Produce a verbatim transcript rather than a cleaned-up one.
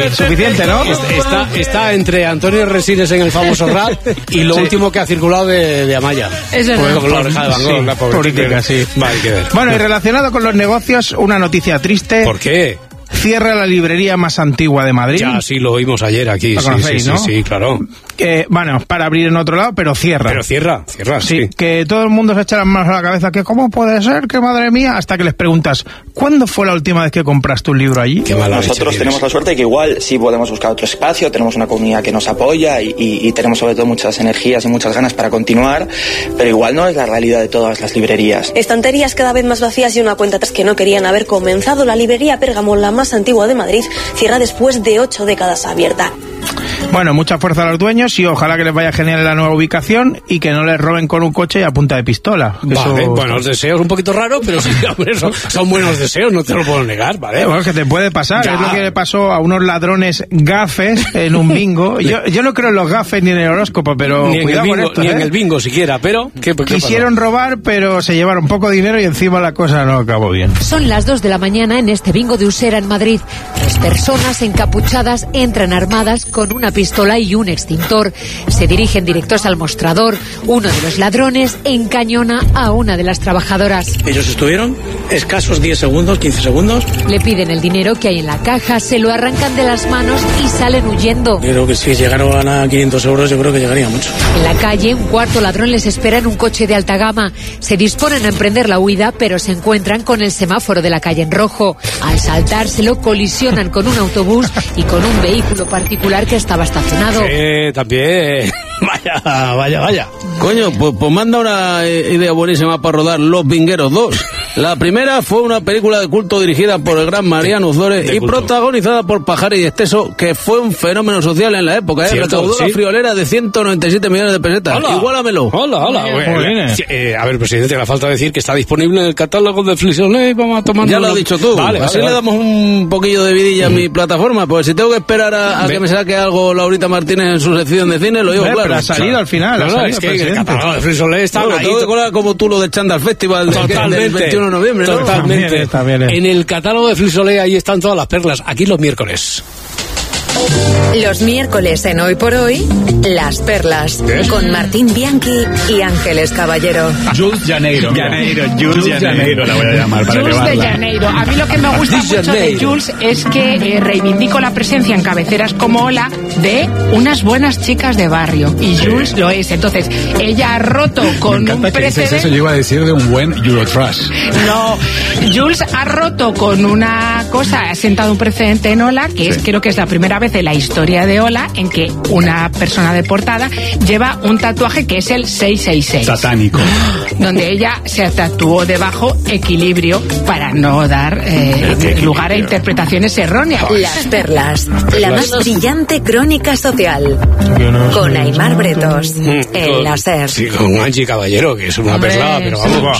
Suficiente, ¿no? Está, está entre Antonio Resines en el famoso rap y lo sí. último que ha circulado de, de Amaya. Eso pues, no. Con la oreja de Van Gogh, sí, la política, sí. Vale, que ver. Bueno, y relacionado con los negocios, una noticia triste. ¿Por qué? Cierra la librería más antigua de Madrid. Ya, sí, lo oímos ayer aquí. ¿Lo sí, conocéis, sí, no? sí, sí, claro. Que, bueno, para abrir en otro lado, pero cierra. Pero cierra, cierra, sí. sí. Que todo el mundo se echa las manos a la cabeza, que cómo puede ser, que madre mía, hasta que les preguntas, ¿cuándo fue la última vez que compraste un libro allí? Qué mala Nosotros tenemos la suerte de que igual sí podemos buscar otro espacio, tenemos una comunidad que nos apoya y, y, y tenemos sobre todo muchas energías y muchas ganas para continuar, pero igual no es la realidad de todas las librerías. Estanterías cada vez más vacías y una cuenta atrás que no querían haber comenzado. La librería Pérgamo, la más antigua de Madrid, cierra después de ocho décadas abierta. Bueno, mucha fuerza a los dueños y ojalá que les vaya genial en la nueva ubicación y que no les roben con un coche y a punta de pistola. Vale, eso... buenos deseos, un poquito raro, pero sí, hombre, son, son buenos deseos, no te lo puedo negar, ¿vale? Bueno, que te puede pasar, ya. Es lo que le pasó a unos ladrones gafes en un bingo. Yo, yo no creo en los gafes ni en el horóscopo, pero ni en cuidado el bingo, con esto, ni ¿eh? en el bingo siquiera, pero... ¿qué, qué Quisieron pasó? robar, pero se llevaron poco dinero y encima la cosa no acabó bien. Son las dos de la mañana en este bingo de Usera en Madrid. Tres personas encapuchadas entran armadas con una pistola y un extintor. Se dirigen directos al mostrador. Uno de los ladrones encañona a una de las trabajadoras. Ellos estuvieron escasos diez segundos, quince segundos. Le piden el dinero que hay en la caja, se lo arrancan de las manos y salen huyendo. Creo que si llegaron a quinientos euros, yo creo que llegaría mucho. En la calle, un cuarto ladrón les espera en un coche de alta gama. Se disponen a emprender la huida, pero se encuentran con el semáforo de la calle en rojo. Al saltárselo, colisionan con un autobús y con un vehículo particular que estaba estacionado. Sí, también. Vaya, vaya, vaya. Coño, pues, pues manda una idea buenísima para rodar Los Vingueros dos. La primera fue una película de culto dirigida por el gran Mariano Ozores y culto. protagonizada por Pajares y Esteso, que fue un fenómeno social en la época, ¿eh? Recaudó ¿sí? la friolera de ciento noventa y siete millones de pesetas. Hola. Igualamelo. Hola, hola. Bueno, eh, a ver, presidente, le falta decir que está disponible en el catálogo de Flixolé y vamos a tomar... Ya lo has dicho tú. Vale, Así vale, le damos un poquillo de vidilla mm. a mi plataforma, pues si tengo que esperar a, a que me saque algo Laurita Martínez en su sección de cine, lo digo claro. Pero ha salido al final. No, no, salido, es que presidente. el catálogo de Flixolé está... Bueno, tengo que colar como tú lo de Chandal Festival Totalmente. del veintiuno de noviembre, ¿no? Totalmente. También, también es. En el catálogo de Flixolé ahí están todas las perlas. Aquí los miércoles. Los miércoles en Hoy por Hoy, Las Perlas, ¿Ves? con Martín Bianchi y Ángeles Caballero. Jules Janeiro. Janeiro, Jules, Jules Janeiro la voy a llamar para Jules llevarla. de Janeiro. A mí lo que me gusta mucho de Jules es que eh, reivindico la presencia en cabeceras como Hola de unas buenas chicas de barrio. Y Jules sí. lo es. Entonces, ella ha roto con me un que precedente... Eso yo iba a decir de un buen Eurotrash. No, Jules ha roto con una cosa, ha sentado un precedente en Hola, que sí. es creo que es la primera vez en la historia de Hola en que una persona de portada lleva un tatuaje que es el seiscientos sesenta y seis. Satánico. Donde ella se tatuó debajo equilibrio para no dar eh, lugar a interpretaciones erróneas. Las Perlas, la más brillante crónica social. Con Aimar Bretos, Mm, en la SER. Sí, con Angie Caballero, que es una Hombre, perla, pero vamos.